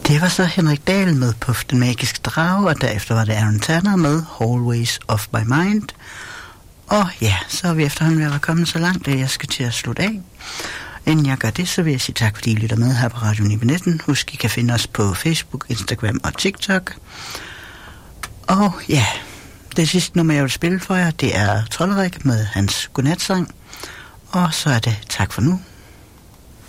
Det var så Henrik Dahl med Puff den magiske drage, og derefter var det Aaron Tanner med Always of My Mind. Og ja, så er vi efterhånden ved at være kommet så langt, at jeg skal til at slutte af. Inden jeg gør det, så vil jeg sige tak, fordi I lytter med her på Radio 919. Husk, I kan finde os på Facebook, Instagram og TikTok. Og ja, det sidste nummer, jeg vil spille for jer, det er Trolderik med hans godnatsang. Og så er det tak for nu.